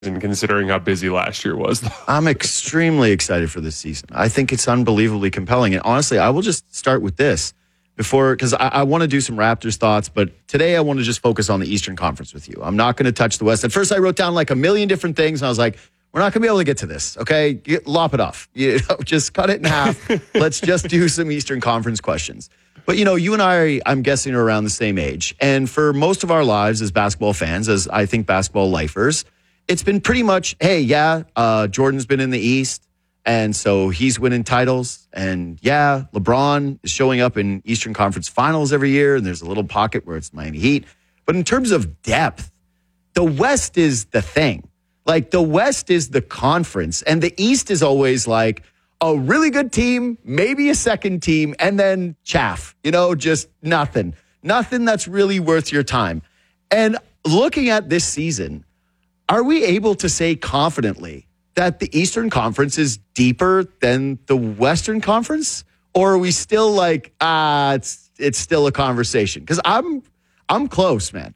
and considering how busy last year was. I'm extremely excited for this season. I think it's unbelievably compelling. And honestly, I will just start with this because I want to do some Raptors thoughts, but today I want to just focus on the Eastern Conference with you. I'm not going to touch the West. At first, I wrote down like a million different things, and I was like, we're not going to be able to get to this, okay? Lop it off. Just cut it in half. Let's just do some Eastern Conference questions. But, you and I'm guessing, are around the same age. And for most of our lives as basketball fans, as I think basketball lifers, it's been pretty much, hey, Jordan's been in the East, and so he's winning titles. And, LeBron is showing up in Eastern Conference Finals every year, and there's a little pocket where it's Miami Heat. But in terms of depth, the West is the thing. Like, the West is the conference, and the East is always like a really good team, maybe a second team, and then chaff, just nothing. Nothing that's really worth your time. And looking at this season, are we able to say confidently that the Eastern Conference is deeper than the Western Conference? Or are we still like, it's still a conversation? Because I'm close, man.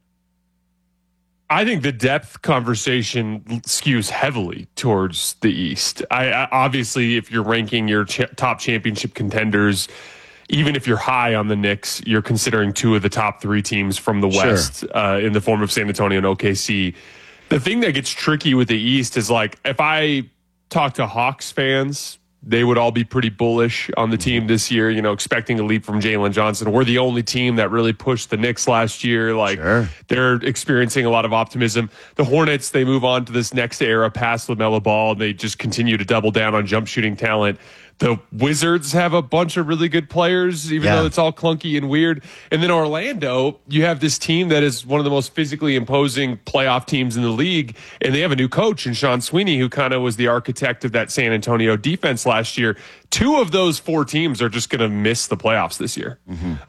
I think the depth conversation skews heavily towards the East. I obviously, if you're ranking your top championship contenders, even if you're high on the Knicks, you're considering two of the top three teams from the West in the form of San Antonio and OKC. The thing that gets tricky with the East is, like, if I talk to Hawks fans, they would all be pretty bullish on the team this year, expecting a leap from Jalen Johnson. We're the only team that really pushed the Knicks last year. They're experiencing a lot of optimism. The Hornets, they move on to this next era past LaMelo Ball, and they just continue to double down on jump shooting talent. The Wizards have a bunch of really good players, even though it's all clunky and weird. And then Orlando, you have this team that is one of the most physically imposing playoff teams in the league, and they have a new coach in Sean Sweeney, who kind of was the architect of that San Antonio defense last year. Two of those four teams are just going to miss the playoffs this year.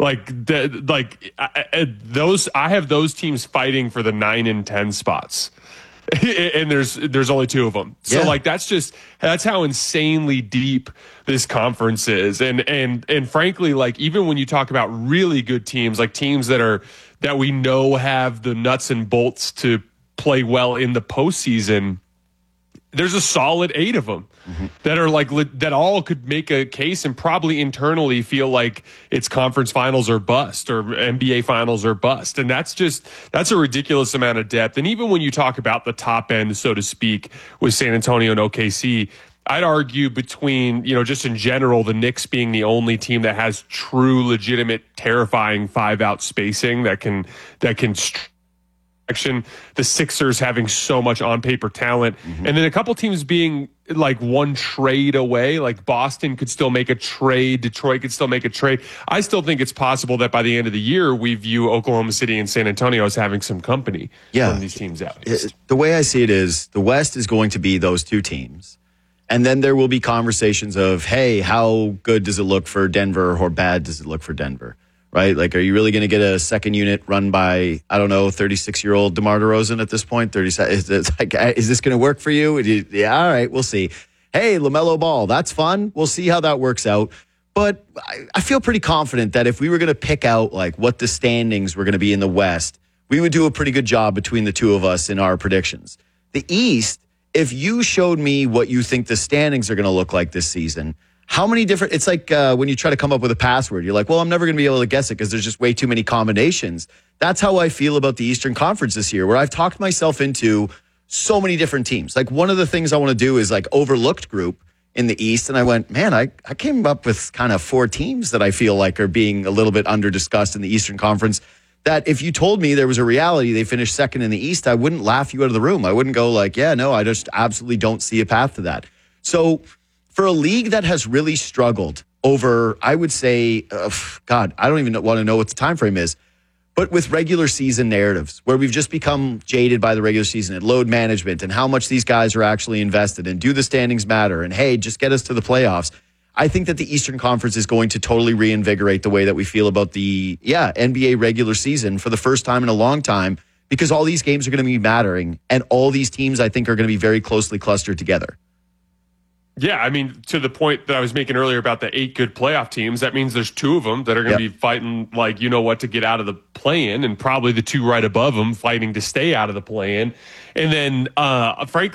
I have those teams fighting for the 9 and 10 spots. And there's only two of them. So that's how insanely deep this conference is. And frankly, like, even when you talk about really good teams, like teams that we know have the nuts and bolts to play well in the postseason, there's a solid 8 of them that are that all could make a case and probably internally feel like it's conference finals or bust or NBA finals or bust. And that's a ridiculous amount of depth. And even when you talk about the top end, so to speak, with San Antonio and OKC, I'd argue between, just in general, the Knicks being the only team that has true, legitimate, terrifying 5-out spacing that can the Sixers having so much on paper talent, and then a couple teams being like one trade away. Like Boston could still make a trade, Detroit could still make a trade. I still think it's possible that by the end of the year we view Oklahoma City and San Antonio as having some company from these teams out east. The way I see it is the West is going to be those two teams, and then there will be conversations of, hey, how good does it look for Denver, or bad does it look for Denver? Right? Like, are you really going to get a second unit run by, 36-year-old DeMar DeRozan at this point? Is this going to work for you? Yeah, all right, we'll see. Hey, LaMelo Ball, that's fun. We'll see how that works out. But I feel pretty confident that if we were going to pick out like what the standings were going to be in the West, we would do a pretty good job between the two of us in our predictions. The East, if you showed me what you think the standings are going to look like this season, how many different, it's like when you try to come up with a password, you're like, well, I'm never going to be able to guess it because there's just way too many combinations. That's how I feel about the Eastern Conference this year, where I've talked myself into so many different teams. Like, one of the things I want to do is like overlooked group in the East. And I went, man, I came up with kind of 4 teams that I feel like are being a little bit under discussed in the Eastern Conference, that if you told me there was a reality they finished second in the East, I wouldn't laugh you out of the room. I wouldn't go like, yeah, no, I just absolutely don't see a path to that. So for a league that has really struggled over, I would say, I don't even want to know what the time frame is, but with regular season narratives, where we've just become jaded by the regular season and load management and how much these guys are actually invested and do the standings matter and, hey, just get us to the playoffs. I think that the Eastern Conference is going to totally reinvigorate the way that we feel about the NBA regular season for the first time in a long time, because all these games are going to be mattering and all these teams, I think, are going to be very closely clustered together. Yeah, I mean, to the point that I was making earlier about the 8 good playoff teams, that means there's 2 of them that are going to be fighting, like, you know what, to get out of the play-in, and probably the 2 right above them fighting to stay out of the play-in. And then, frankly,